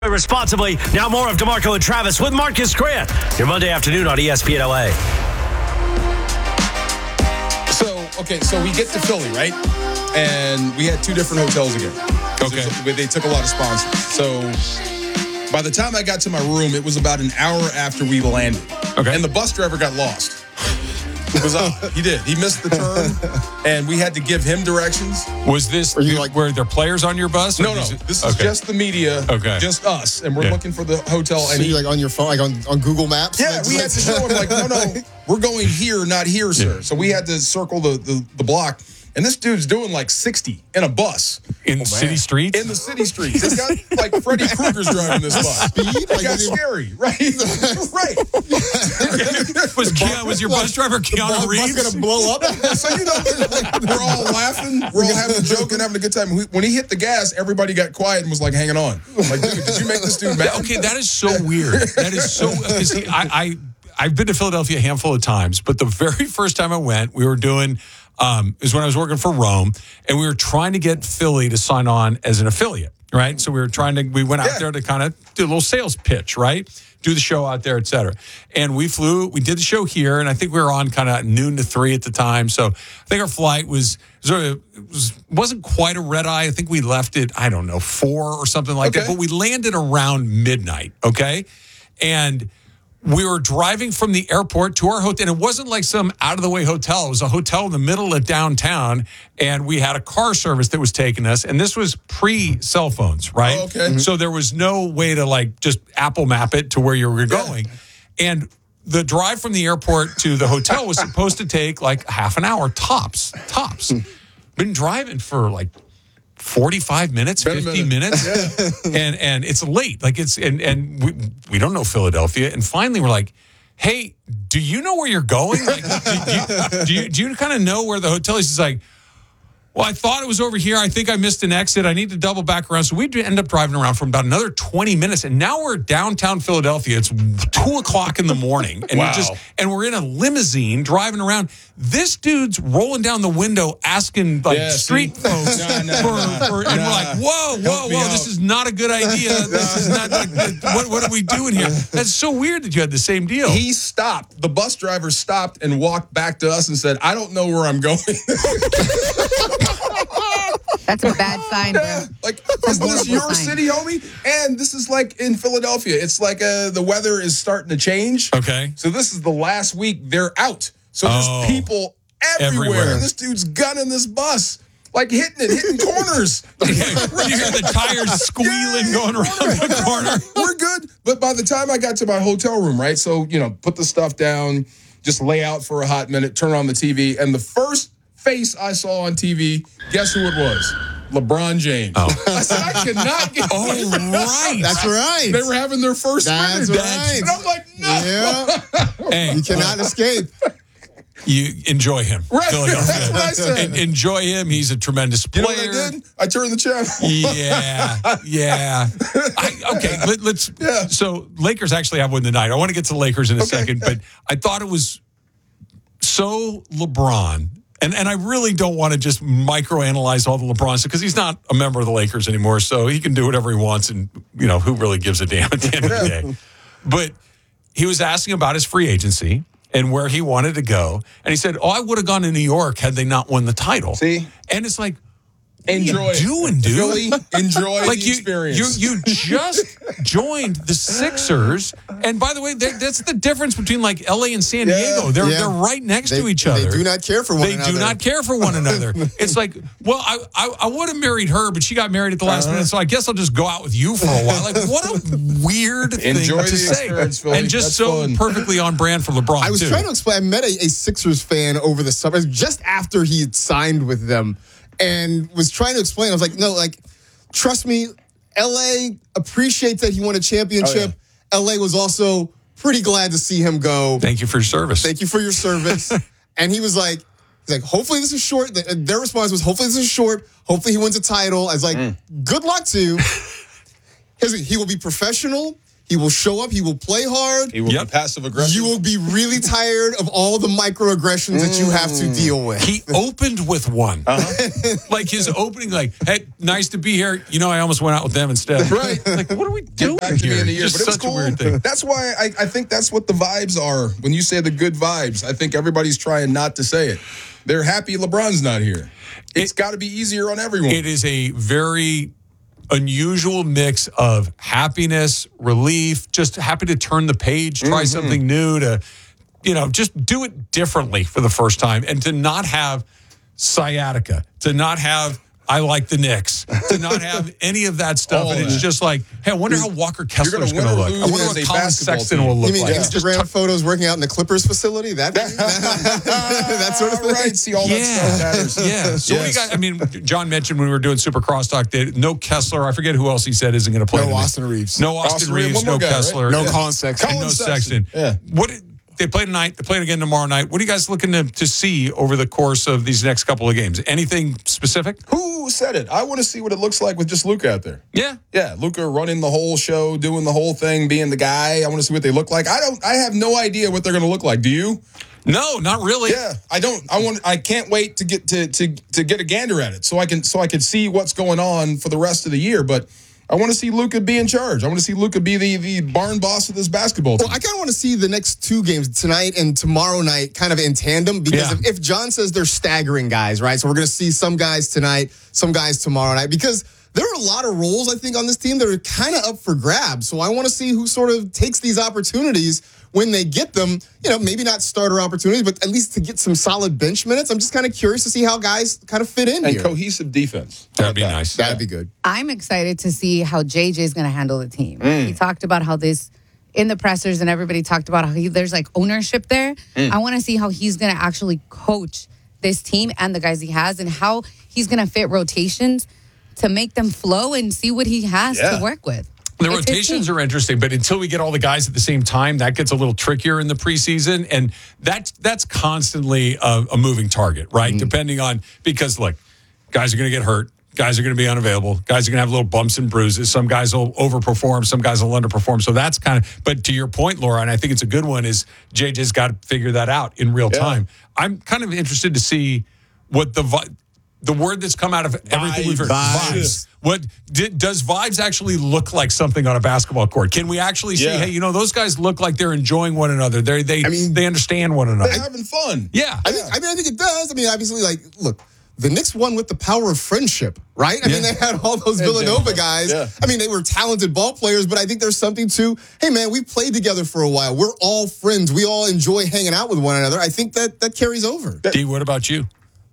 Responsibly. Now more of DeMarco and Travis with Marcus Grant. Your Monday afternoon on ESPN LA. So we get to Philly, right? And we had two different hotels again. Okay. They took a lot of sponsors. So by the time I got to my room, it was about an hour after we landed. Okay. And the bus driver got lost. It was he did. He missed the turn, and we had to give him directions. Was this were there players on your bus? No. This is just the media, just us, and we're looking for the hotel. So and you on your phone, on Google Maps? Yeah, we had to show him no, we're going here, not here, sir. Yeah. So we had to circle the block. And this dude's doing like 60 in a bus. In city streets? In the city streets. It's got like Freddy Krueger's driving this bus. Speed? It got scary, right? Right. Was your bus driver Keanu Reeves? The bus going to blow up? So, we're all laughing. We're all having a joke and having a good time. When he hit the gas, everybody got quiet and was like hanging on. Like, dude, did you make this dude mad? Okay, that is so weird. That is so... I've been to Philadelphia a handful of times, but the very first time I went, we were doing... is when I was working for Rome, and we were trying to get Philly to sign on as an affiliate, right? So we went out there to kind of do a little sales pitch, right? Do the show out there, et cetera. And we did the show here, and I think we were on kind of noon to 3 at the time. So I think our flight wasn't quite a red eye. I think we left at, 4 or something like that. But we landed around midnight, okay? And we were driving from the airport to our hotel, and it wasn't like some out-of-the-way hotel. It was a hotel in the middle of downtown, and we had a car service that was taking us, and this was pre-cell phones, right? Oh, okay. Mm-hmm. So there was no way to, just Apple map it to where you were going. And the drive from the airport to the hotel was supposed to take, half an hour, tops. Been driving for, 45 minutes, 50 minutes, and it's late. And we don't know Philadelphia. And finally, we're like, "Hey, do you know where you're going? Do you kind of know where the hotel is?" He's like, "Well, I thought it was over here. I think I missed an exit. I need to double back around." So we end up driving around for about another 20 minutes, and now we're downtown Philadelphia. It's 2:00 in the morning, and we're in a limousine driving around. This dude's rolling down the window asking street folks and we're like, whoa, this is not a good idea. This is not what are we doing here? That's so weird that you had the same deal. He stopped. The bus driver stopped and walked back to us and said, "I don't know where I'm going." That's a bad sign, bro. Is this your city, homie? And this is in Philadelphia. It's the weather is starting to change. Okay. So this is the last week they're out. So there's people everywhere. This dude's gunning this bus. Hitting corners. You hear the tires squealing going around the corner. We're good. But by the time I got to my hotel room, right? So, put the stuff down, just lay out for a hot minute, turn on the TV. And the first face I saw on TV, guess who it was? LeBron James. Oh. I said, I cannot get right. That's right. They were having their first That's right. And I'm like, no. Yeah. Hey, you cannot escape. You enjoy him. Right. That's what I said. Enjoy him. He's a tremendous player. You know what I did? I turned the channel. Yeah. Let's. Yeah. So Lakers actually have won the night. I want to get to the Lakers in a second, but I thought it was so LeBron. And I really don't want to just microanalyze all the LeBron stuff because he's not a member of the Lakers anymore, so he can do whatever he wants, and who really gives a damn at the end of the day. But he was asking about his free agency and where he wanted to go, and he said, "Oh, I would have gone to New York had they not won the title." See, and it's like, enjoy what are you doing, dude? Really enjoy the experience. You just joined the Sixers, and by the way, that's the difference between LA and San Diego. They're right next to each other. They do not care for one another. They do not care for one another. It's like, well, I would have married her, but she got married at the last minute, so I guess I'll just go out with you for a while. What a weird thing to say, Philly. and just that's so fun. perfectly on brand for LeBron. I was trying to explain. I met a Sixers fan over the summer, just after he had signed with them. And was trying to explain. I was like, no, trust me, LA appreciates that he won a championship. Oh, yeah. LA was also pretty glad to see him go. Thank you for your service. Thank you for your service. And he was like, hopefully this is short. Their response was, hopefully this is short. Hopefully he wins a title. I was like, good luck to you. He will be professional. He will show up. He will play hard. He will be passive aggressive. You will be really tired of all the microaggressions that you have to deal with. He opened with one. Like his opening, like, hey, nice to be here. You know, I almost went out with them instead. Right. Like, what are we doing Back to here? me in the year, Just but it was such cool. a weird thing. That's why I think that's what the vibes are. When you say the good vibes, I think everybody's trying not to say it. They're happy LeBron's not here. It's got to be easier on everyone. It is a very unusual mix of happiness, relief, just happy to turn the page, try something new, to, just do it differently for the first time, and to not have sciatica, to not have I like the Knicks, to not have any of that stuff. All and it's that. just like, hey, I wonder how Walker Kessler's gonna going to win or look. I lose wonder as what a Colin basketball Sexton team. will look You mean like. Instagram photos working out in the Clippers facility? That sort of thing? Right. See, all that stuff matters. Yeah. So what do you Yes. guys, John mentioned when we were doing Super Crosstalk that no Kessler, I forget who else he said isn't going to play. No tonight. Austin Reeves. No Austin Austin Reeves, Reeves, one no more guy, right? Kessler. No Yeah. Colin Sexton. And no Colin Sexton. Yeah. They play tonight. They're playing again tomorrow night. What are you guys looking to see over the course of these next couple of games? Anything specific? Who said it? I want to see what it looks like with just Luka out there. Yeah. Yeah, Luka running the whole show, doing the whole thing, being the guy. I want to see what they look like. I have no idea what they're going to look like. Do you? No, not really. Yeah, I don't. I can't wait to get to get a gander at it, so I can see what's going on for the rest of the year. But I want to see Luka be in charge. I want to see Luka be the barn boss of this basketball team. Well, I kind of want to see the next two games, tonight and tomorrow night, kind of in tandem. Because Yeah. if John says they're staggering guys, right? So we're going to see some guys tonight, some guys tomorrow night. Because there are a lot of roles, I think, on this team that are kind of up for grabs. So I want to see who sort of takes these opportunities when they get them. Maybe not starter opportunities, but at least to get some solid bench minutes. I'm just kind of curious to see how guys kind of fit in and here. cohesive defense. That'd be nice. That'd be good. I'm excited to see how JJ is going to handle the team. He talked about how in the pressers, and everybody talked about how there's like ownership there. I want to see how he's going to actually coach this team and the guys he has, and how he's going to fit rotations to make them flow and see what he has to work with. The It's his rotations team. are interesting, but until we get all the guys at the same time, that gets a little trickier in the preseason, and that's constantly a moving target, right? Depending on, because look, guys are going to get hurt, guys are going to be unavailable, guys are going to have little bumps and bruises. Some guys will overperform, some guys will underperform. So that's kind of. But to your point, Laura, and I think it's a good one, is JJ's got to figure that out in real time. I'm kind of interested to see what the word that's come out of everything we've heard. Vibes. What does vibes actually look like something on a basketball court? Can we actually see, hey, those guys look like they're enjoying one another. They understand one another. They're having fun. Yeah. I think it does. I mean, obviously, look, the Knicks won with the power of friendship, right? I mean, they had all those Villanova guys. Yeah. I mean, they were talented ball players, but I think there's something to, hey, man, we played together for a while. We're all friends. We all enjoy hanging out with one another. I think that carries over. D, what about you?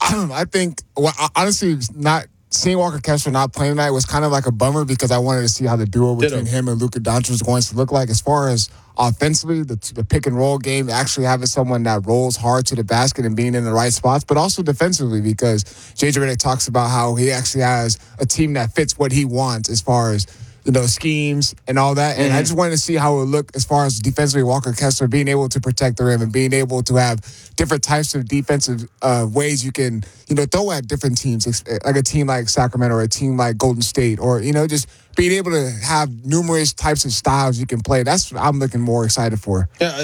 I think, honestly, not seeing Walker Kessler not playing tonight was kind of like a bummer because I wanted to see how the duo between him and Luka Doncic was going to look like. As far as offensively, the pick and roll game, actually having someone that rolls hard to the basket and being in the right spots, but also defensively because JJ Redick talks about how he actually has a team that fits what he wants as far as schemes and all that. And I just wanted to see how it would look as far as defensively Walker Kessler being able to protect the rim and being able to have different types of defensive ways you can, throw at different teams, like a team like Sacramento or a team like Golden State, or, just being able to have numerous types of styles you can play. That's what I'm looking more excited for. Yeah,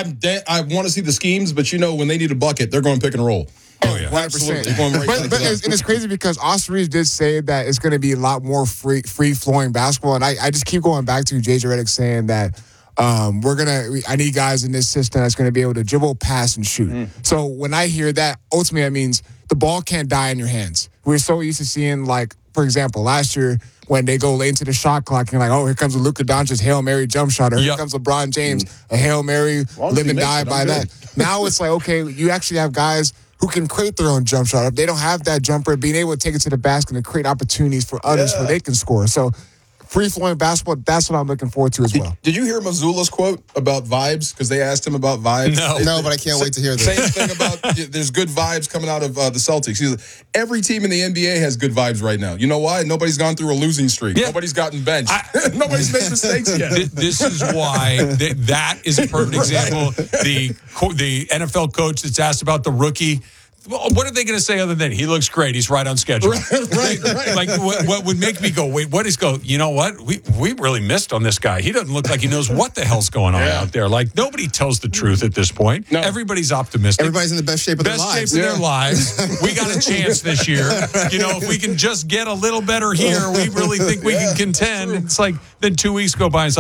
I want to see the schemes, but when they need a bucket, they're going pick and roll. Oh, yeah. 100%. Going right to the And it's crazy because Austin Reeves did say that it's going to be a lot more free-flowing basketball. And I just keep going back to JJ Redick saying that I need guys in this system that's going to be able to dribble, pass, and shoot. So when I hear that, ultimately that means the ball can't die in your hands. We're so used to seeing, for example, last year when they go late into the shot clock and you're like, oh, here comes a Luka Doncic Hail Mary jump shot, or here comes LeBron James, a Hail Mary, live and die by that. Now it's like, okay, you actually have guys who can create their own jump shot. If they don't have that jumper, being able to take it to the basket and create opportunities for others where they can score. So free-flowing basketball, that's what I'm looking forward to as well. Did you hear Mazzulla's quote about vibes? Because they asked him about vibes. No, but I can't wait to hear this. Same thing about there's good vibes coming out of the Celtics. He's like, every team in the NBA has good vibes right now. You know why? Nobody's gone through a losing streak. Yeah. Nobody's gotten benched. Nobody's made mistakes yet. This is why that is a perfect example. The NFL coach that's asked about the rookie what are they going to say other than he looks great? He's right on schedule. right. Like what would make me go, wait, what is go? You know what? We really missed on this guy. He doesn't look like he knows what the hell's going on out there. Like nobody tells the truth at this point. No. Everybody's optimistic. Everybody's in the best shape of their lives. Best shape of their lives. We got a chance this year. You know, if we can just get a little better here, we really think we can contend. It's like then 2 weeks go by and it's like,